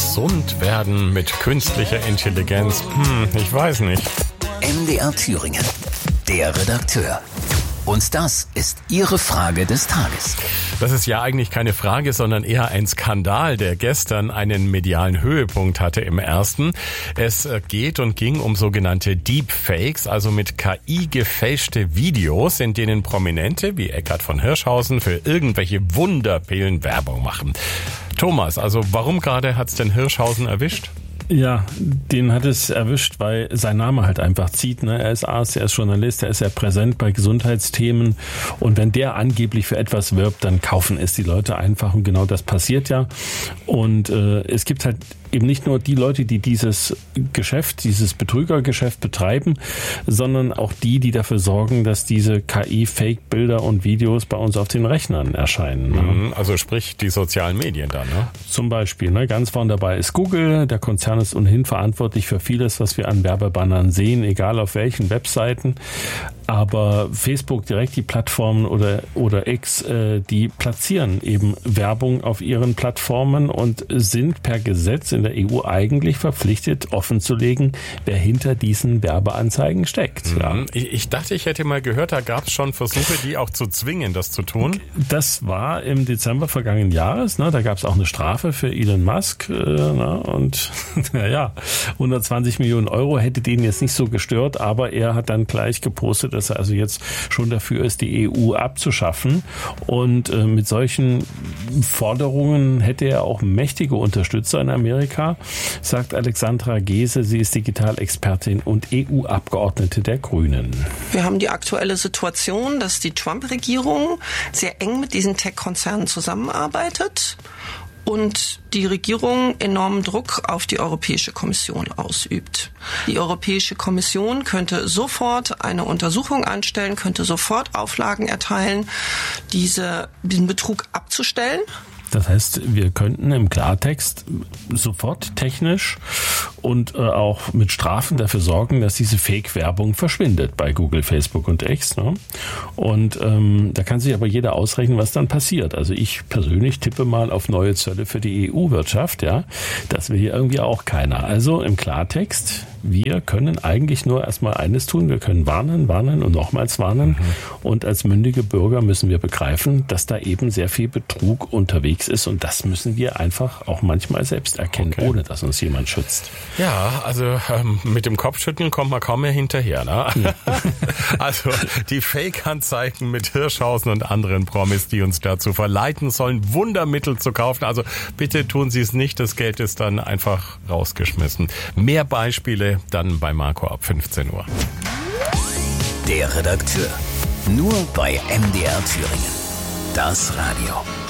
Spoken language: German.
Gesund werden mit künstlicher Intelligenz? Ich weiß nicht. MDR Thüringen, der Redakteur. Und das ist Ihre Frage des Tages. Das ist ja eigentlich keine Frage, sondern eher ein Skandal, der gestern einen medialen Höhepunkt hatte im Ersten. Es geht und ging um sogenannte Deepfakes, also mit KI gefälschte Videos, in denen Prominente wie Eckhard von Hirschhausen für irgendwelche Wunderpillen Werbung machen. Thomas, also warum gerade hat's denn Hirschhausen erwischt? Ja, den hat es erwischt, weil sein Name halt einfach zieht. Ne? Er ist Arzt, er ist Journalist, er ist sehr präsent bei Gesundheitsthemen. Und wenn der angeblich für etwas wirbt, dann kaufen es die Leute einfach. Und genau das passiert ja. Und es gibt halt eben nicht nur die Leute, die dieses Geschäft, dieses Betrügergeschäft betreiben, sondern auch die dafür sorgen, dass diese KI-Fake-Bilder und Videos bei uns auf den Rechnern erscheinen. Ne? Also sprich die sozialen Medien dann, ne? Zum Beispiel, ne? Ganz vorne dabei ist Google. Der Konzern ist ohnehin verantwortlich für vieles, was wir an Werbebannern sehen, egal auf welchen Webseiten. Aber Facebook direkt, die Plattformen oder X, die platzieren eben Werbung auf ihren Plattformen und sind per Gesetz in der EU eigentlich verpflichtet, offenzulegen, wer hinter diesen Werbeanzeigen steckt. Ja. Ich dachte, ich hätte mal gehört, da gab es schon Versuche, die auch zu zwingen, das zu tun. Das war im Dezember vergangenen Jahres. Ne? Da gab es auch eine Strafe für Elon Musk. Und naja, 120 Millionen Euro hätte den jetzt nicht so gestört, aber er hat dann gleich gepostet, dass er also jetzt schon dafür ist, die EU abzuschaffen. Und mit solchen Forderungen hätte er auch mächtige Unterstützer in Amerika, sagt Alexandra Gese. Sie ist Digitalexpertin und EU-Abgeordnete der Grünen. Wir haben die aktuelle Situation, dass die Trump-Regierung sehr eng mit diesen Tech-Konzernen zusammenarbeitet und die Regierung enormen Druck auf die Europäische Kommission ausübt. Die Europäische Kommission könnte sofort eine Untersuchung anstellen, könnte sofort Auflagen erteilen, diesen Betrug abzustellen. Das heißt, wir könnten im Klartext sofort technisch und auch mit Strafen dafür sorgen, dass diese Fake-Werbung verschwindet bei Google, Facebook und X. Ne? Und da kann sich aber jeder ausrechnen, was dann passiert. Also ich persönlich tippe mal auf neue Zölle für die EU-Wirtschaft. Ja, das will hier irgendwie auch keiner. Also im Klartext, wir können eigentlich nur erstmal eines tun. Wir können warnen und nochmals warnen. Und als mündige Bürger müssen wir begreifen, dass da eben sehr viel Betrug unterwegs ist. Und das müssen wir einfach auch manchmal selbst erkennen, ohne dass uns jemand schützt. Ja, also mit dem Kopfschütteln kommt man kaum mehr hinterher. Ne? Ja. Also die Fake-Anzeigen mit Hirschhausen und anderen Promis, die uns dazu verleiten sollen, Wundermittel zu kaufen. Also bitte tun Sie es nicht, das Geld ist dann einfach rausgeschmissen. Mehr Beispiele dann bei Marco ab 15 Uhr. Der Redakteur. Nur bei MDR Thüringen. Das Radio.